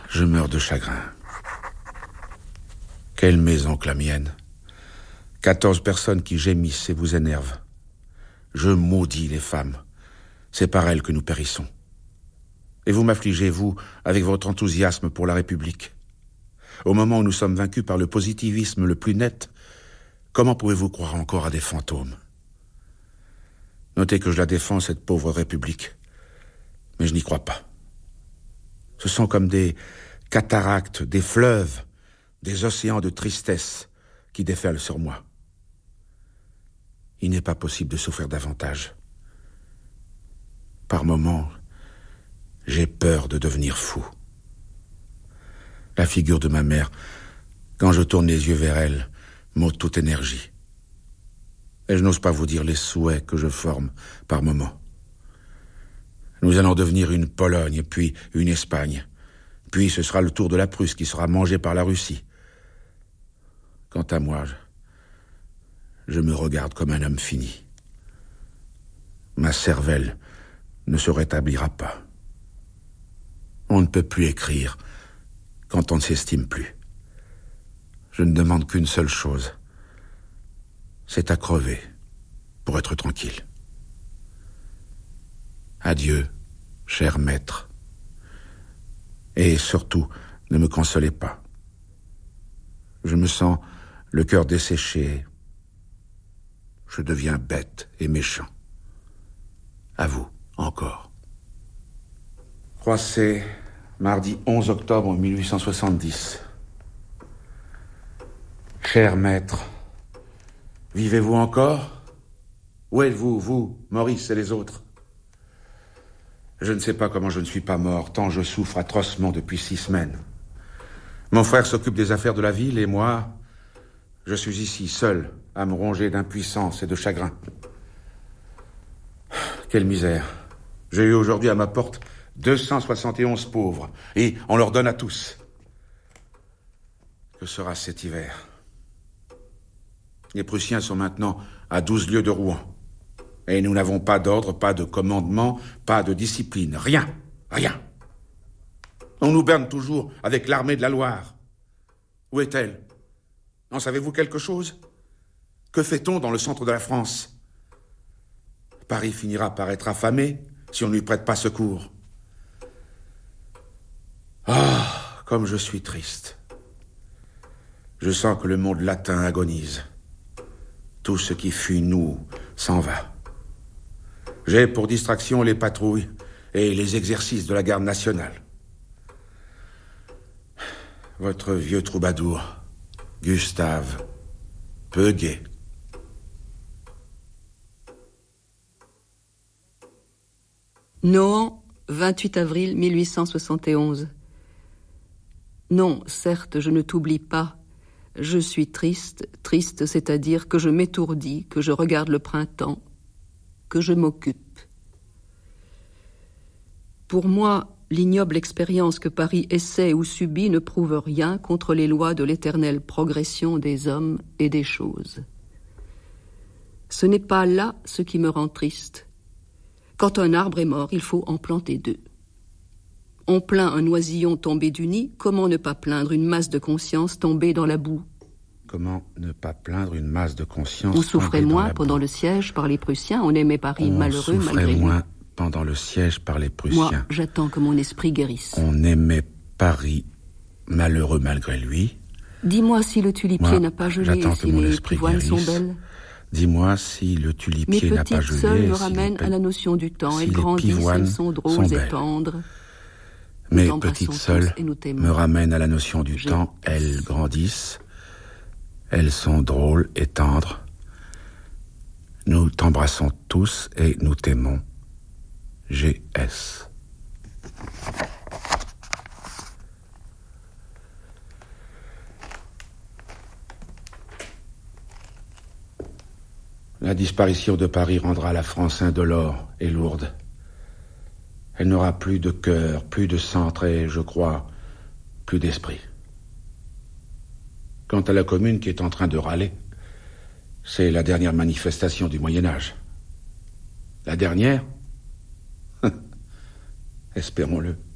Je meurs de chagrin. Quelle maison que la mienne. 14 personnes qui gémissent et vous énervent. Je maudis les femmes. C'est par elles que nous périssons. Et vous m'affligez, vous, avec votre enthousiasme pour la République. Au moment où nous sommes vaincus par le positivisme le plus net, comment pouvez-vous croire encore à des fantômes? Notez que je la défends, cette pauvre République. Mais je n'y crois pas. Ce sont comme des cataractes, des fleuves, des océans de tristesse qui déferlent sur moi. Il n'est pas possible de souffrir davantage. Par moments, j'ai peur de devenir fou. La figure de ma mère, quand je tourne les yeux vers elle, m'ôte toute énergie. Et je n'ose pas vous dire les souhaits que je forme par moments. Nous allons devenir une Pologne, puis une Espagne. Puis ce sera le tour de la Prusse qui sera mangé par la Russie. Quant à moi, je me regarde comme un homme fini. Ma cervelle ne se rétablira pas. On ne peut plus écrire quand on ne s'estime plus. Je ne demande qu'une seule chose. C'est à crever pour être tranquille. Adieu, cher maître. Et surtout, ne me consolez pas. Je me sens le cœur desséché. Je deviens bête et méchant. À vous, encore. Croisset, mardi 11 octobre 1870. Cher maître, vivez-vous encore? Où êtes-vous, vous, Maurice et les autres? Je ne sais pas comment je ne suis pas mort, tant je souffre atrocement depuis 6 semaines. Mon frère s'occupe des affaires de la ville et moi, je suis ici, seul, à me ronger d'impuissance et de chagrin. Quelle misère. J'ai eu aujourd'hui à ma porte 271 pauvres, et on leur donne à tous. Que sera cet hiver? Les Prussiens sont maintenant à 12 lieues de Rouen. Et nous n'avons pas d'ordre, pas de commandement, pas de discipline. Rien, rien. On nous berne toujours avec l'armée de la Loire. Où est-elle? En savez-vous quelque chose? Que fait-on dans le centre de la France? Paris finira par être affamé si on ne lui prête pas secours. Ah, comme je suis triste. Je sens que le monde latin agonise. Tout ce qui fut nous s'en va. J'ai pour distraction les patrouilles et les exercices de la garde nationale. Votre vieux troubadour, Gustave, peu gai. Nohant, 28 avril 1871. Non, certes, je ne t'oublie pas. Je suis triste, triste, c'est-à-dire que je m'étourdis, que je regarde le printemps, que je m'occupe. Pour moi, l'ignoble expérience que Paris essaie ou subit ne prouve rien contre les lois de l'éternelle progression des hommes et des choses. Ce n'est pas là ce qui me rend triste. Quand un arbre est mort, il faut en planter 2. On plaint un oisillon tombé du nid, comment ne pas plaindre une masse de conscience tombée dans la boue? Comment ne pas plaindre une masse de conscience? On souffrait moins pendant le siège par les Prussiens, on aimait Paris malheureux malgré lui. On souffrait moins pendant le siège par les Prussiens. Moi, j'attends que mon esprit guérisse. On aimait Paris malheureux malgré lui. Dis-moi si le tulipier n'a pas gelé et si les pivoines sont belles. Dis-moi si le tulipier n'a pas gelé. Mes petites seules me ramènent à la notion du temps. Elles grandissent, elles sont drôles et tendres. Mes petites seules me ramènent à la notion du temps. Elles grandissent. Elles sont drôles et tendres. Nous t'embrassons tous et nous t'aimons. G.S. La disparition de Paris rendra la France indolore et lourde. Elle n'aura plus de cœur, plus de centre et, je crois, plus d'esprit. Quant à la Commune qui est en train de râler, c'est la dernière manifestation du Moyen-Âge. La dernière? Espérons-le.